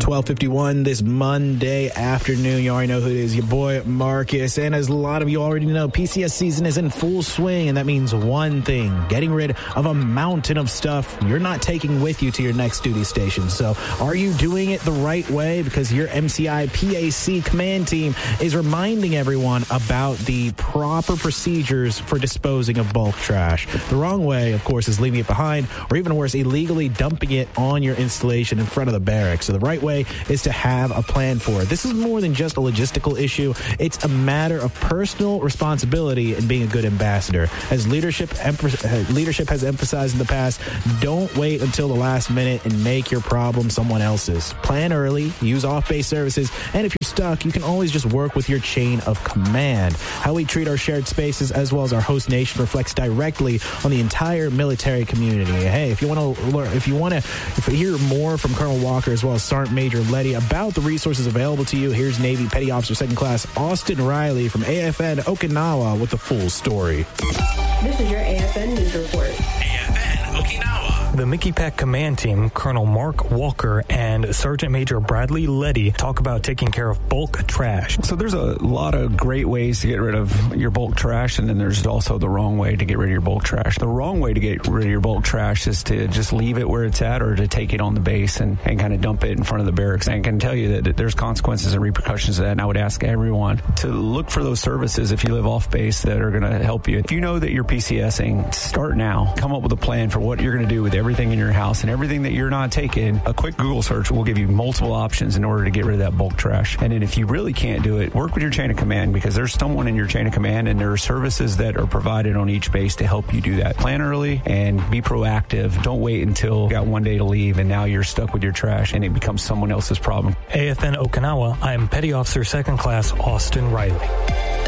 12:51 this Monday afternoon. You already know who it is, your boy Marcus. And as a lot of you already know, PCS season is in full swing, and that means one thing: getting rid of a mountain of stuff you're not taking with you to your next duty station. So are you doing it the right way? Because your MCI PAC command team is reminding everyone about the proper procedures for disposing of bulk trash. The wrong way, of course, is leaving it behind, or even worse, illegally dumping it on your installation in front of the barracks. So the right way is to have a plan for it. This is more than just a logistical issue. It's a matter of personal responsibility and being a good ambassador. As leadership has emphasized in the past, don't wait until the last minute and make your problem someone else's. Plan early, use off-base services, and if you're stuck, you can always just work with your chain of command. How we treat our shared spaces as well as our host nation reflects directly on the entire military community. Hey, if you want to hear more from Colonel Walker as well as Sergeant Major Letty about the resources available to you, here's Navy Petty Officer Second Class Austin Riley from AFN Okinawa with the full story. This is your AFN News Report. AFN Okinawa. The Mickey Pack Command Team, Colonel Mark Walker and Sergeant Major Bradley Letty talk about taking care of bulk trash. So there's a lot of great ways to get rid of your bulk trash, and then there's also the wrong way to get rid of your bulk trash. The wrong way to get rid of your bulk trash is to just leave it where it's at or to take it on the base and kind of dump it in front of the barracks. And I can tell you that there's consequences and repercussions to that, and I would ask everyone to look for those services if you live off base that are going to help you. If you know that you're PCSing, start now. Come up with a plan for what you're going to do with everything in your house and everything that you're not taking. A quick Google search will give you multiple options in order to get rid of that bulk trash. And then if you really can't do it, work with your chain of command, because there's someone in your chain of command and there are services that are provided on each base to help you do that. Plan early and be proactive. Don't wait until you got one day to leave and now you're stuck with your trash and it becomes someone else's problem. AFN Okinawa, I'm Petty Officer Second Class Austin Riley.